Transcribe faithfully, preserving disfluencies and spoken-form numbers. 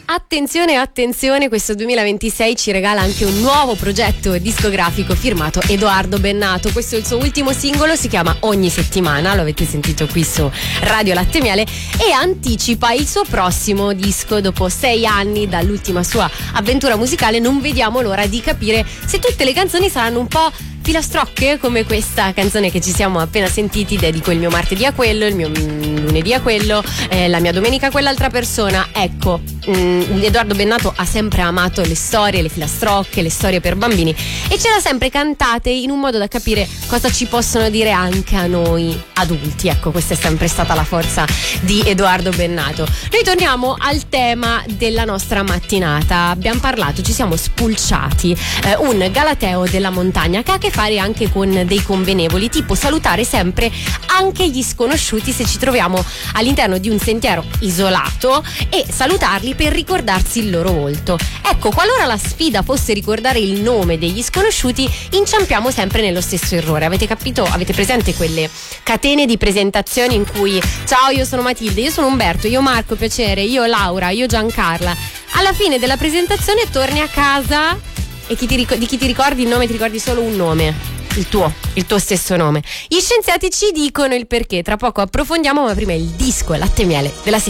attenzione, attenzione, questo duemilaventisei ci regala anche un nuovo progetto discografico firmato Edoardo Bennato. Questo è il suo ultimo singolo, si chiama Ogni settimana, lo avete sentito qui su Radio Latte Miele, e anticipa il suo prossimo disco. Dopo sei anni dall'ultima sua avventura musicale non vediamo l'ora di capire se tutte le canzoni saranno un po' filastrocche come questa canzone che ci siamo appena sentiti. Dedico il mio martedì a quello, il mio lunedì a quello, eh, la mia domenica a quell'altra persona. Ecco, mh, Edoardo Bennato ha sempre amato le storie, le filastrocche, le storie per bambini, e ce l'ha sempre cantate in un modo da capire cosa ci possono dire anche a noi adulti. Ecco, questa è sempre stata la forza di Edoardo Bennato. Noi torniamo al tema della nostra mattinata. Abbiamo parlato, ci siamo spulciati eh, un galateo della montagna che ha a che fare anche con dei convenevoli, tipo salutare sempre anche gli sconosciuti se ci troviamo all'interno di un sentiero isolato, e salutarli per ricordarsi il loro volto. Ecco, qualora la sfida fosse ricordare il nome degli sconosciuti, inciampiamo sempre nello stesso errore. Avete capito? Avete presente quelle catene di presentazioni in cui ciao, io sono Matilde, io sono Umberto, io Marco, piacere, io Laura, io Giancarla. Alla fine della presentazione torni a casa e chi ti ric- di chi ti ricordi il nome, ti ricordi solo un nome, il tuo, il tuo stesso nome. Gli scienziati ci dicono il perché, tra poco approfondiamo, ma prima il disco Latte Miele della settimana.